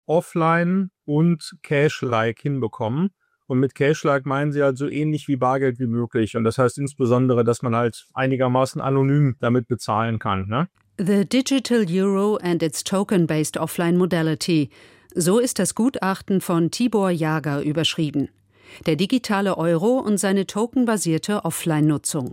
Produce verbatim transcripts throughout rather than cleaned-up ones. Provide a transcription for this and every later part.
offline und Cash-like hinbekommen. Und mit Cash-like meinen sie halt so ähnlich wie Bargeld wie möglich. Und das heißt insbesondere, dass man halt einigermaßen anonym damit bezahlen kann, ne? The Digital Euro and its Token-Based Offline Modality. So ist das Gutachten von Tibor Jager überschrieben. Der digitale Euro und seine tokenbasierte Offline-Nutzung.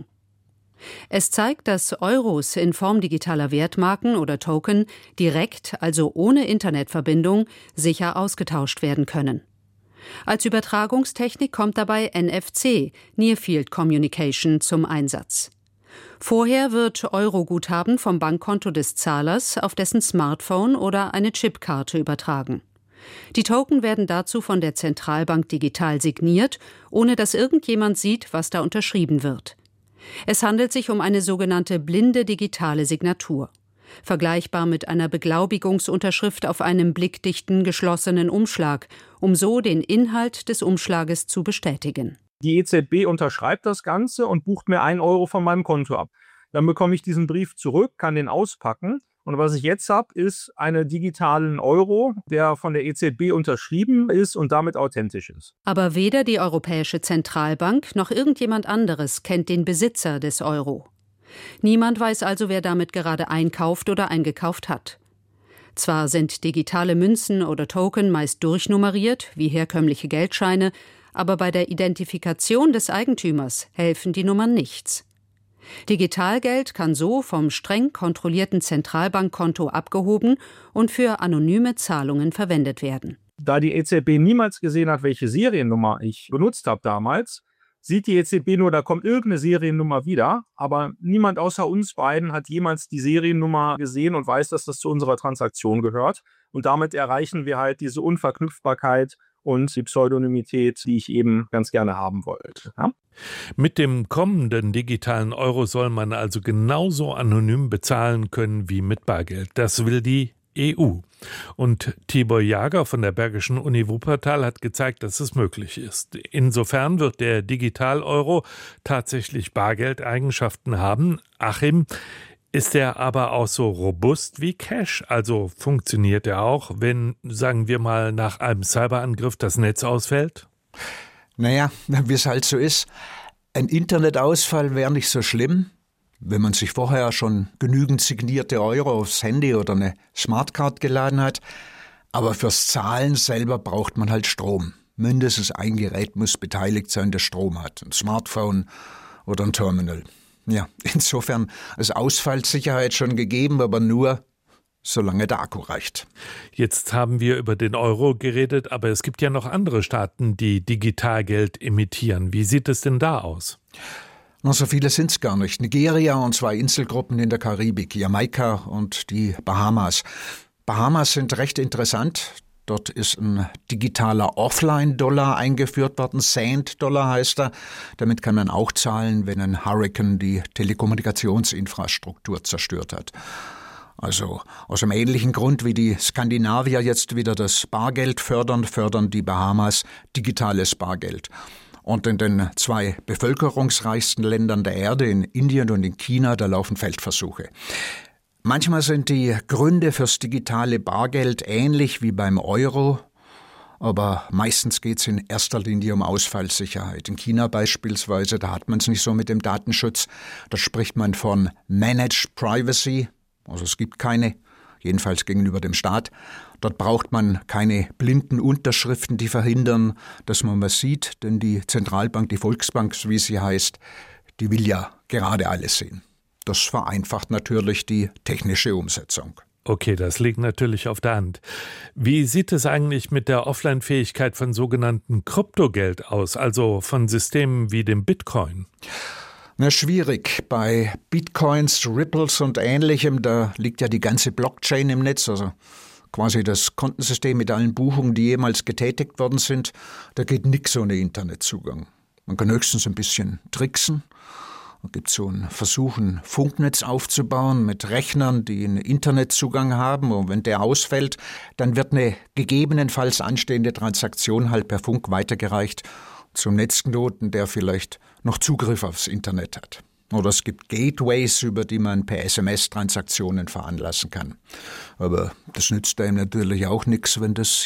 Es zeigt, dass Euros in Form digitaler Wertmarken oder Token direkt, also ohne Internetverbindung, sicher ausgetauscht werden können. Als Übertragungstechnik kommt dabei N F C, Near Field Communication, zum Einsatz. Vorher wird Euro-Guthaben vom Bankkonto des Zahlers auf dessen Smartphone oder eine Chipkarte übertragen. Die Token werden dazu von der Zentralbank digital signiert, ohne dass irgendjemand sieht, was da unterschrieben wird. Es handelt sich um eine sogenannte blinde digitale Signatur. Vergleichbar mit einer Beglaubigungsunterschrift auf einem blickdichten, geschlossenen Umschlag, um so den Inhalt des Umschlages zu bestätigen. Die E Z B unterschreibt das Ganze und bucht mir einen Euro von meinem Konto ab. Dann bekomme ich diesen Brief zurück, kann den auspacken. Und was ich jetzt habe, ist einen digitalen Euro, der von der E Z B unterschrieben ist und damit authentisch ist. Aber weder die Europäische Zentralbank noch irgendjemand anderes kennt den Besitzer des Euro. Niemand weiß also, wer damit gerade einkauft oder eingekauft hat. Zwar sind digitale Münzen oder Token meist durchnummeriert, wie herkömmliche Geldscheine, aber bei der Identifikation des Eigentümers helfen die Nummern nichts. Digitalgeld kann so vom streng kontrollierten Zentralbankkonto abgehoben und für anonyme Zahlungen verwendet werden. Da die E Z B niemals gesehen hat, welche Seriennummer ich benutzt habe damals, sieht die E Z B nur, da kommt irgendeine Seriennummer wieder, aber niemand außer uns beiden hat jemals die Seriennummer gesehen und weiß, dass das zu unserer Transaktion gehört. Und damit erreichen wir halt diese Unverknüpfbarkeit und die Pseudonymität, die ich eben ganz gerne haben wollte. Ja? Mit dem kommenden digitalen Euro soll man also genauso anonym bezahlen können wie mit Bargeld. Das will die E U. Und Tibor Jager von der Bergischen Uni Wuppertal hat gezeigt, dass es möglich ist. Insofern wird der Digital-Euro tatsächlich Bargeldeigenschaften haben. Achim, ist er aber auch so robust wie Cash? Also funktioniert er auch, wenn, sagen wir mal, nach einem Cyberangriff das Netz ausfällt? Naja, wie es halt so ist, ein Internetausfall wäre nicht so schlimm, wenn man sich vorher schon genügend signierte Euro aufs Handy oder eine Smartcard geladen hat. Aber fürs Zahlen selber braucht man halt Strom. Mindestens ein Gerät muss beteiligt sein, das Strom hat. Ein Smartphone oder ein Terminal. Ja, insofern ist Ausfallsicherheit schon gegeben, aber nur, solange der Akku reicht. Jetzt haben wir über den Euro geredet, aber es gibt ja noch andere Staaten, die Digitalgeld emittieren. Wie sieht es denn da aus? Na, so viele sind es gar nicht. Nigeria und zwei Inselgruppen in der Karibik, Jamaika und die Bahamas. Bahamas sind recht interessant. Dort ist ein digitaler Offline-Dollar eingeführt worden, Sand-Dollar heißt er. Damit kann man auch zahlen, wenn ein Hurrikan die Telekommunikationsinfrastruktur zerstört hat. Also aus einem ähnlichen Grund wie die Skandinavier jetzt wieder das Bargeld fördern, fördern die Bahamas digitales Bargeld. Und in den zwei bevölkerungsreichsten Ländern der Erde, in Indien und in China, da laufen Feldversuche. Manchmal sind die Gründe fürs digitale Bargeld ähnlich wie beim Euro, aber meistens geht es in erster Linie um Ausfallsicherheit. In China beispielsweise, da hat man es nicht so mit dem Datenschutz, da spricht man von Managed Privacy, also es gibt keine, jedenfalls gegenüber dem Staat. Dort braucht man keine blinden Unterschriften, die verhindern, dass man was sieht, denn die Zentralbank, die Volksbank, wie sie heißt, die will ja gerade alles sehen. Das vereinfacht natürlich die technische Umsetzung. Okay, das liegt natürlich auf der Hand. Wie sieht es eigentlich mit der Offline-Fähigkeit von sogenannten Kryptogeld aus, also von Systemen wie dem Bitcoin? Na, schwierig. Bei Bitcoins, Ripples und Ähnlichem, da liegt ja die ganze Blockchain im Netz, also quasi das Kontensystem mit allen Buchungen, die jemals getätigt worden sind. Da geht nichts ohne Internetzugang. Man kann höchstens ein bisschen tricksen. Es gibt so einen Versuch, ein Funknetz aufzubauen mit Rechnern, die einen Internetzugang haben. Und wenn der ausfällt, dann wird eine gegebenenfalls anstehende Transaktion halt per Funk weitergereicht zum Netzknoten, der vielleicht noch Zugriff aufs Internet hat. Oder es gibt Gateways, über die man per S M S Transaktionen veranlassen kann. Aber das nützt einem natürlich auch nichts, wenn das